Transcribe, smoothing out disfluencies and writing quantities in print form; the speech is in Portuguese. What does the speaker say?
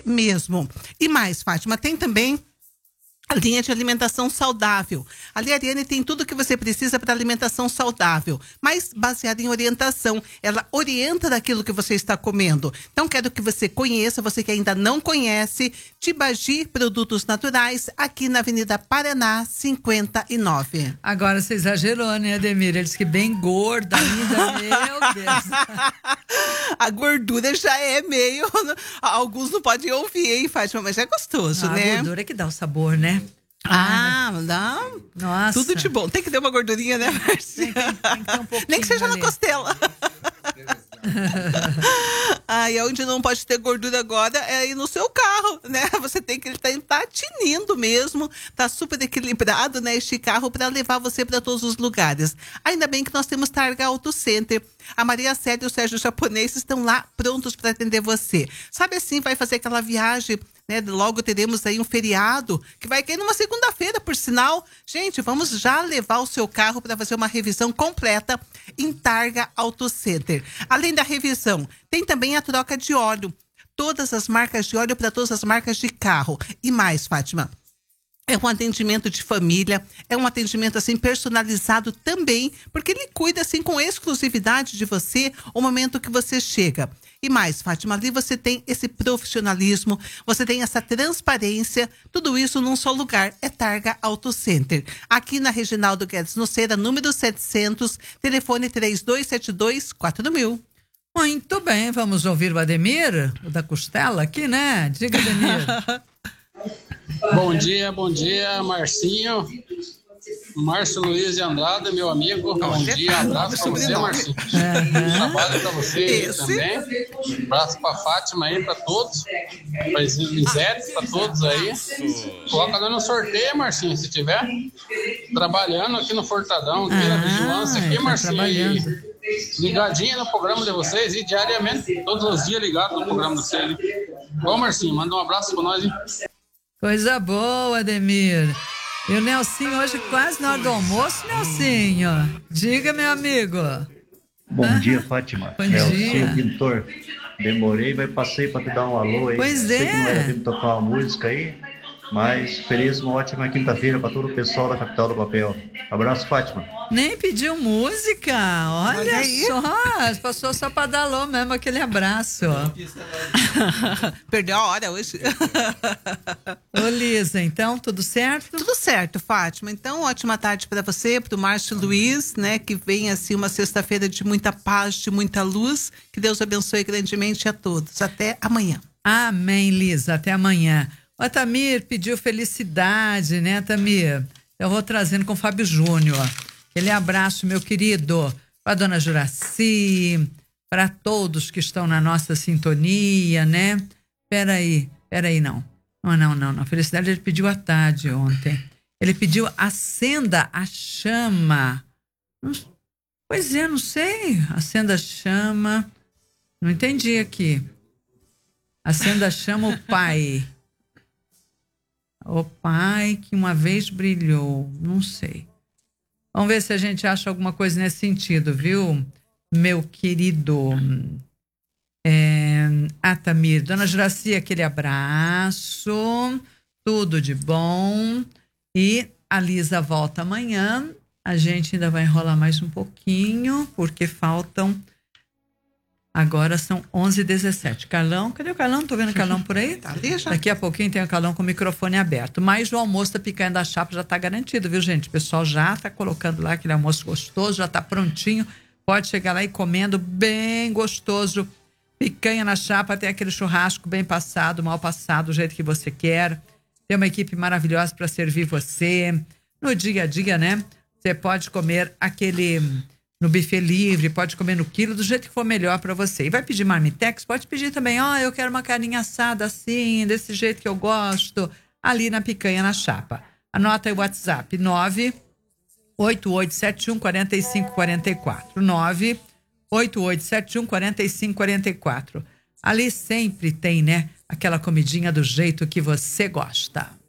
mesmo. E mais, Fátima, tem também a linha de alimentação saudável. Ali a Ariane tem tudo que você precisa para alimentação saudável, mas baseada em orientação. Ela orienta daquilo que você está comendo. Então, quero que você conheça, você que ainda não conhece, Tibagi Produtos Naturais, aqui na Avenida Paraná, 59. Agora você exagerou, né, Ademir? Ele disse que bem gorda ainda, meu Deus. A gordura já é meio... Alguns não podem ouvir, hein, Fátima? Mas é gostoso, né? A gordura é que dá o sabor, né? Dá. Nossa. Tudo de bom. Tem que ter uma gordurinha, né, Márcia? Tem que ter um pouquinho. Nem que seja ali na costela. E onde não pode ter gordura agora é aí no seu carro, né? Você tem que estar tinindo mesmo, tá super equilibrado, né? Este carro para levar você para todos os lugares. Ainda bem que nós temos Targa Auto Center. A Maria Célia e o Sérgio Japonês estão lá prontos para atender você. Sabe assim, vai fazer aquela viagem, né? Logo teremos aí um feriado que vai cair numa segunda-feira, por sinal. Gente, vamos já levar o seu carro para fazer uma revisão completa em Targa Auto Center. Além da revisão, tem também a troca de óleo. Todas as marcas de óleo para todas as marcas de carro. E mais, Fátima, é um atendimento de família, é um atendimento assim personalizado também, porque ele cuida assim com exclusividade de você o momento que você chega. E mais, Fátima, ali você tem esse profissionalismo, você tem essa transparência, tudo isso num só lugar, é Targa Auto Center. Aqui na Reginaldo Guedes Noceira, número 700, telefone 3272-4000. Muito bem, vamos ouvir o Ademir, o da costela aqui, né? Diga, Ademir. Bom dia, Marcinho. Márcio Luiz de Andrade, meu amigo. Bom dia, abraço pra você, Marcinho. Trabalho pra você também. Abraço pra Fátima aí, pra todos. Pra Lisete, pra todos aí. Coloca no sorteio, Marcinho, se tiver. Trabalhando aqui no Fortadão, aqui na vigilância, aqui, Marcinho. Ligadinha no programa de vocês e diariamente, todos os dias ligado no programa de vocês. Bom, Marcinho, manda um abraço pra nós, hein? Coisa boa, Ademir. E o Nelsinho hoje quase na hora do almoço, Nelsinho. Diga, meu amigo. Bom dia, Fátima. Bom Nelsinho, dia. pintor. Demorei, mas passei para te dar um alô aí. Pois Sei é. que não era tempo de tocar uma música aí, mas feliz uma ótima quinta-feira para todo o pessoal da Capital do Papel. Abraço, Fátima. Nem pediu música. Olha só. Passou só para dar alô mesmo, aquele abraço. Perdeu a hora hoje. Ô, Lisa, então, tudo certo? Tudo certo, Fátima. Então, ótima tarde para você, para o Márcio Luiz, né? Que vem assim uma sexta-feira de muita paz, de muita luz. Que Deus abençoe grandemente a todos. Até amanhã. Amém, Lisa. Até amanhã. O Tamir pediu felicidade, né, Tamir? Eu vou trazendo com o Fábio Júnior. Aquele abraço, meu querido, para a dona Juraci, para todos que estão na nossa sintonia, né? Peraí, não. Não. Felicidade ele pediu à tarde ontem. Ele pediu acenda a chama. Pois é, não sei. Acenda a chama. Não entendi aqui. Acenda a chama o pai. O pai que uma vez brilhou. Não sei. Vamos ver se a gente acha alguma coisa nesse sentido, viu, meu querido Tamir. Dona Juraci, aquele abraço, tudo de bom. E a Lisa volta amanhã. A gente ainda vai enrolar mais um pouquinho, porque faltam... Agora são 11h17. Carlão, cadê o Carlão? Tô vendo o Carlão por aí? Tá ali já. Daqui a pouquinho tem o Carlão com o microfone aberto. Mas o almoço da picanha da chapa já tá garantido, viu, gente? O pessoal já tá colocando lá aquele almoço gostoso, já tá prontinho. Pode chegar lá e comendo bem gostoso. Picanha na chapa, tem aquele churrasco bem passado, mal passado, do jeito que você quer. Tem uma equipe maravilhosa para servir você. No dia a dia, né? Você pode comer aquele... no buffet livre, pode comer no quilo, do jeito que for melhor para você. E vai pedir marmitex? Pode pedir também, eu quero uma carninha assada assim, desse jeito que eu gosto, ali na picanha na chapa. Anota aí o WhatsApp, 988714544. 988714544. Ali sempre tem, né, aquela comidinha do jeito que você gosta.